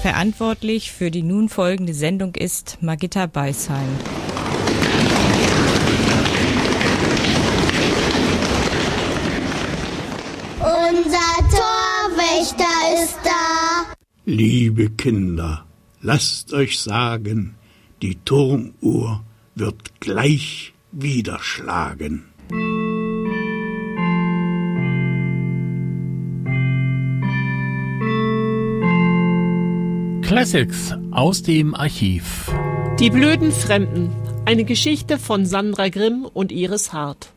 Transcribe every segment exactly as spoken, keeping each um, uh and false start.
Verantwortlich für die nun folgende Sendung ist Margitta Beisheim. Unser Torwächter ist da. Liebe Kinder, lasst euch sagen, die Turmuhr wird gleich wieder schlagen. Classics aus dem Archiv. Die blöden Fremden. Eine Geschichte von Sandra Grimm und Iris Hart.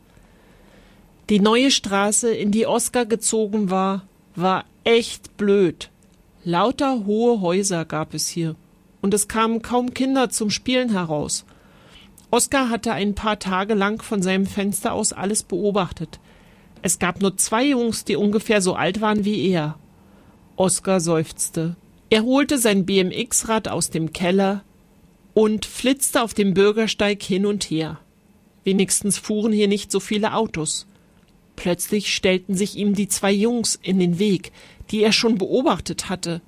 Die neue Straße, in die Oskar gezogen war, war echt blöd. Lauter hohe Häuser gab es hier. Und es kamen kaum Kinder zum Spielen heraus. Oskar hatte ein paar Tage lang von seinem Fenster aus alles beobachtet. Es gab nur zwei Jungs, die ungefähr so alt waren wie er. Oskar seufzte. Er holte sein B M X-Rad aus dem Keller und flitzte auf dem Bürgersteig hin und her. Wenigstens fuhren hier nicht so viele Autos. Plötzlich stellten sich ihm die zwei Jungs in den Weg, die er schon beobachtet hatte.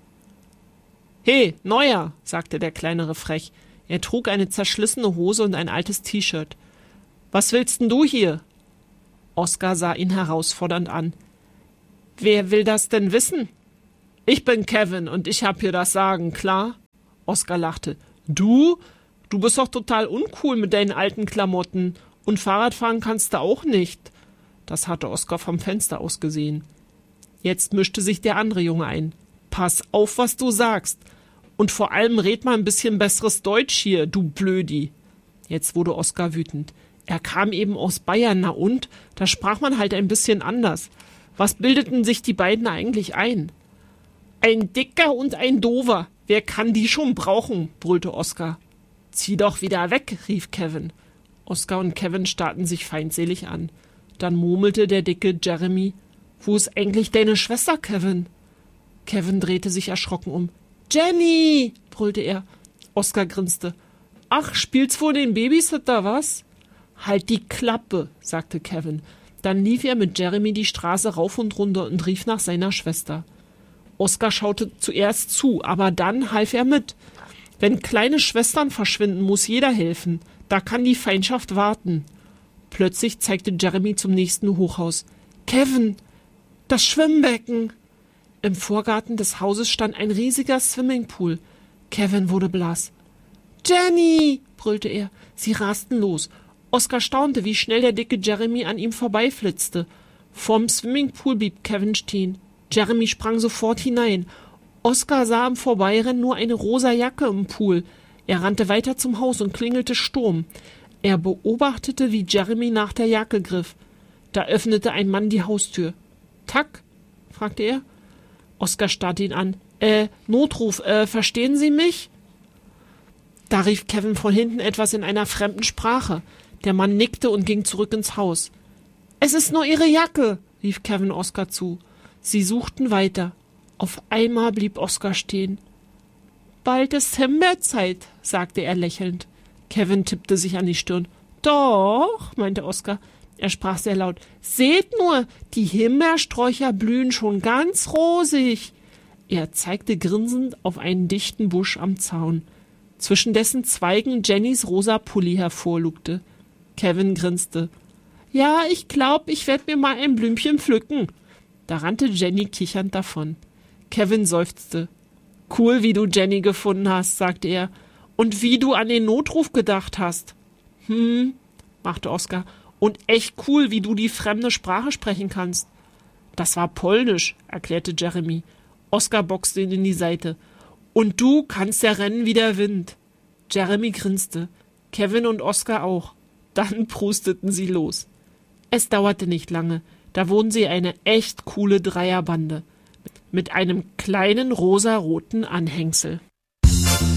»He, Neuer«, sagte der Kleinere frech. Er trug eine zerschlissene Hose und ein altes T-Shirt. »Was willst denn du hier?« Oskar sah ihn herausfordernd an. »Wer will das denn wissen?« »Ich bin Kevin und ich hab hier das Sagen, klar?« Oskar lachte. »Du? Du bist doch total uncool mit deinen alten Klamotten. Und Fahrradfahren kannst du auch nicht.« Das hatte Oskar vom Fenster aus gesehen. Jetzt mischte sich der andere Junge ein. »Pass auf, was du sagst. Und vor allem red mal ein bisschen besseres Deutsch hier, du Blödi.« Jetzt wurde Oskar wütend. Er kam eben aus Bayern, na und? Da sprach man halt ein bisschen anders. Was bildeten sich die beiden eigentlich ein? »Ein Dicker und ein Dover. Wer kann die schon brauchen?« brüllte Oskar. »Zieh doch wieder weg«, rief Kevin. Oskar und Kevin starrten sich feindselig an. Dann murmelte der dicke Jeremy. »Wo ist eigentlich deine Schwester, Kevin?« Kevin drehte sich erschrocken um. »Jenny«, brüllte er. Oskar grinste. »Ach, spielst wohl den Babysitter, was?« »Halt die Klappe«, sagte Kevin. Dann lief er mit Jeremy die Straße rauf und runter und rief nach seiner Schwester. Oskar schaute zuerst zu, aber dann half er mit. Wenn kleine Schwestern verschwinden, muss jeder helfen. Da kann die Feindschaft warten. Plötzlich zeigte Jeremy zum nächsten Hochhaus. »Kevin, das Schwimmbecken!« Im Vorgarten des Hauses stand ein riesiger Swimmingpool. Kevin wurde blass. »Jenny«, brüllte er. Sie rasten los. Oskar staunte, wie schnell der dicke Jeremy an ihm vorbeiflitzte. Vorm Swimmingpool blieb Kevin stehen. Jeremy sprang sofort hinein. Oskar sah im Vorbeirennen nur eine rosa Jacke im Pool. Er rannte weiter zum Haus und klingelte Sturm. Er beobachtete, wie Jeremy nach der Jacke griff. Da öffnete ein Mann die Haustür. »Tack?« fragte er. Oskar starrte ihn an. »Äh, Notruf, äh, verstehen Sie mich?« Da rief Kevin von hinten etwas in einer fremden Sprache. Der Mann nickte und ging zurück ins Haus. »Es ist nur Ihre Jacke«, rief Kevin Oskar zu. Sie suchten weiter. Auf einmal blieb Oskar stehen. »Bald ist Himbeerzeit«, sagte er lächelnd. Kevin tippte sich an die Stirn. »Doch«, meinte Oskar. Er sprach sehr laut. »Seht nur, die Himbeersträucher blühen schon ganz rosig.« Er zeigte grinsend auf einen dichten Busch am Zaun, zwischen dessen Zweigen Jennys rosa Pulli hervorlugte. Kevin grinste. »Ja, ich glaub, ich werd mir mal ein Blümchen pflücken.« Da rannte Jenny kichernd davon. Kevin seufzte. »Cool, wie du Jenny gefunden hast«, sagte er. »Und wie du an den Notruf gedacht hast.« »Hm«, machte Oskar. »Und echt cool, wie du die fremde Sprache sprechen kannst.« »Das war Polnisch«, erklärte Jeremy. Oskar boxte ihn in die Seite. »Und du kannst ja rennen wie der Wind.« Jeremy grinste. Kevin und Oskar auch. Dann prusteten sie los. Es dauerte nicht lange. Da wurden sie eine echt coole Dreierbande. Mit einem kleinen rosaroten Anhängsel.